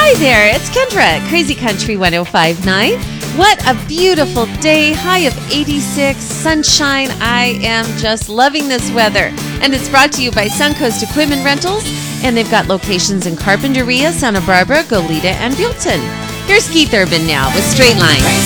Hi there, it's Kendra at Crazy Country 105.9. What a beautiful day, high of 86, sunshine. I am just loving this weather. And it's brought to you by Suncoast Equipment Rentals, and they've got locations in Carpinteria, Santa Barbara, Goleta, and Buellton. Here's Keith Urban now with Straight Line.